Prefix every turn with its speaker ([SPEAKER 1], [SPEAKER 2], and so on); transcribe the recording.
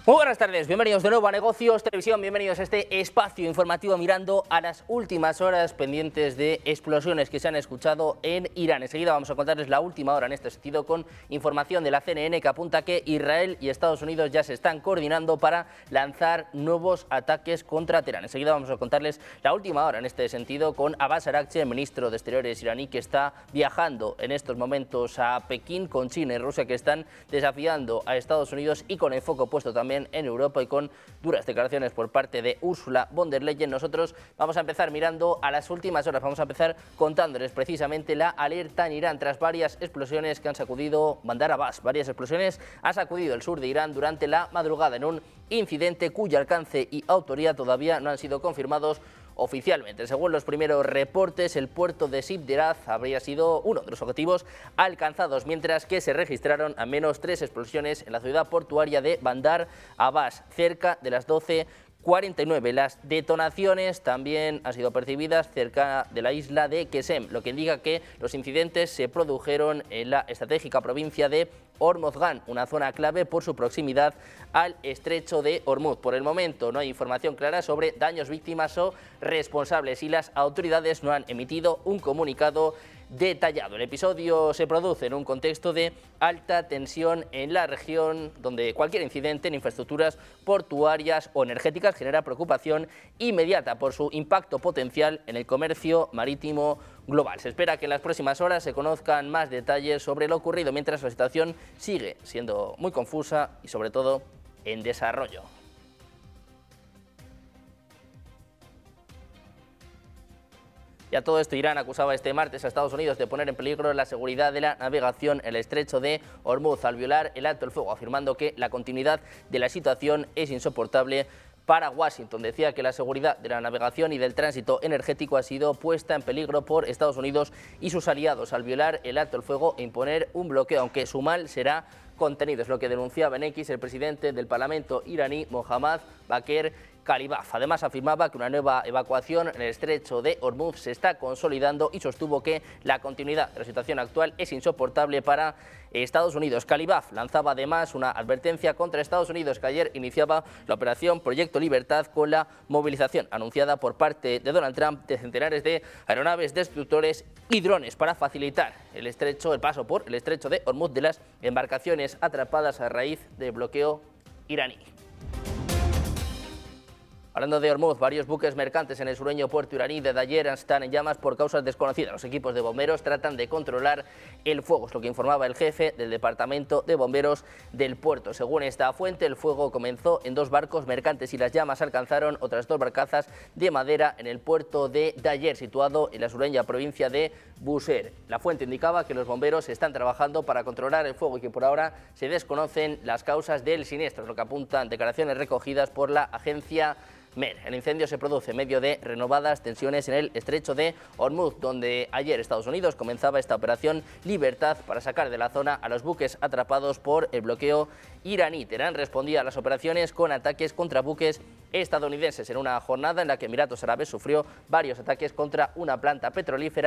[SPEAKER 1] Muy buenas tardes, bienvenidos de nuevo a Negocios Televisión, bienvenidos a este espacio informativo mirando a las últimas horas pendientes de explosiones que se han escuchado en Irán. Enseguida vamos a contarles la última hora en este sentido con información de la CNN que apunta que Israel y Estados Unidos ya se están coordinando para lanzar nuevos ataques contra Teherán. Enseguida vamos a contarles la última hora en este sentido con Abbas Araghchi, el ministro de Exteriores iraní, que está viajando en estos momentos a Pekín con China y Rusia, que están desafiando a Estados Unidos y con el foco puesto también en Europa y con duras declaraciones por parte de Ursula von der Leyen. Nosotros vamos a empezar mirando a las últimas horas, vamos a empezar contándoles precisamente la alerta en Irán tras varias explosiones que han sacudido Bandar Abbas. Varias explosiones han sacudido el sur de Irán durante la madrugada en un incidente cuyo alcance y autoría todavía no han sido confirmados oficialmente. Según los primeros reportes, el puerto de Sibderaz habría sido uno de los objetivos alcanzados, mientras que se registraron al menos 3 explosiones en la ciudad portuaria de Bandar Abbas, cerca de las 12:49. Las detonaciones también han sido percibidas cerca de la isla de Qesem, lo que indica que los incidentes se produjeron en la estratégica provincia de Hormozgan, una zona clave por su proximidad al estrecho de Hormuz. Por el momento no hay información clara sobre daños, víctimas o responsables y las autoridades no han emitido un comunicado detallado. El episodio se produce en un contexto de alta tensión en la región, donde cualquier incidente en infraestructuras portuarias o energéticas genera preocupación inmediata por su impacto potencial en el comercio marítimo global. Se espera que en las próximas horas se conozcan más detalles sobre lo ocurrido, mientras la situación sigue siendo muy confusa y sobre todo en desarrollo. Y a todo esto, Irán acusaba este martes a Estados Unidos de poner en peligro la seguridad de la navegación en el estrecho de Hormuz al violar el alto el fuego, afirmando que la continuidad de la situación es insoportable para Washington. Decía que la seguridad de la navegación y del tránsito energético ha sido puesta en peligro por Estados Unidos y sus aliados al violar el alto el fuego e imponer un bloqueo, aunque su mal será contenido. Es lo que denunciaba en X el presidente del Parlamento iraní, Mohammad Bakr Kalibaf. Además, afirmaba que una nueva evacuación en el estrecho de Hormuz se está consolidando y sostuvo que la continuidad de la situación actual es insoportable para Estados Unidos. Kalibaf lanzaba además una advertencia contra Estados Unidos, que ayer iniciaba la operación Proyecto Libertad con la movilización anunciada por parte de Donald Trump de centenares de aeronaves, destructores y drones para facilitar el paso por el estrecho de Hormuz de las embarcaciones atrapadas a raíz del bloqueo iraní. Hablando de Hormuz, varios buques mercantes en el sureño puerto iraní de Dayer están en llamas por causas desconocidas. Los equipos de bomberos tratan de controlar el fuego, es lo que informaba el jefe del departamento de bomberos del puerto. Según esta fuente, el fuego comenzó en 2 barcos mercantes y las llamas alcanzaron otras 2 barcazas de madera en el puerto de Dayer, situado en la sureña provincia de Bushehr. La fuente indicaba que los bomberos están trabajando para controlar el fuego y que por ahora se desconocen las causas del siniestro, lo que apuntan declaraciones recogidas por la agencia MER. El incendio se produce en medio de renovadas tensiones en el estrecho de Hormuz, donde ayer Estados Unidos comenzaba esta operación Libertad para sacar de la zona a los buques atrapados por el bloqueo iraní. Teherán respondía a las operaciones con ataques contra buques estadounidenses en una jornada en la que Emiratos Árabes sufrió varios ataques contra una planta petrolífera